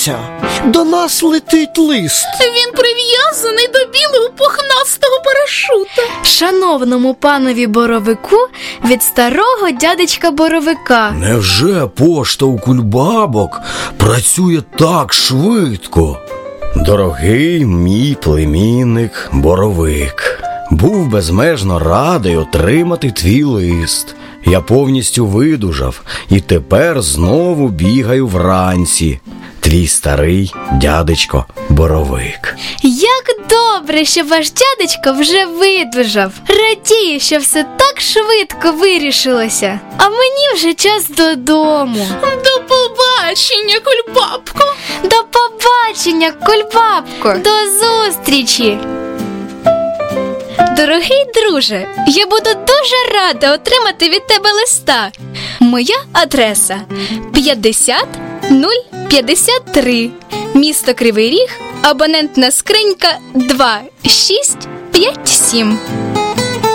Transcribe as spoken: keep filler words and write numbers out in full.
До нас летить лист. Він прив'язаний до білого пухнастого парашута. Шановному панові Боровику від старого дядечка Боровика. Невже пошта у Кульбабок працює так швидко? Дорогий мій племінник Боровик, був безмежно радий отримати твій лист. Я повністю видужав і тепер знову бігаю вранці. Твій старий дядечко Боровик. Як добре, що ваш дядечко вже видужав. Радію, що все так швидко вирішилося. А мені вже час додому. До побачення, Кульбабко. До побачення, Кульбабко. До зустрічі. Дорогий друже, я буду дуже рада отримати від тебе листа. Моя адреса п'ятдесят нуль п'ятдесят три, місто Кривий Ріг, абонентна скринька два шість п'ять сім.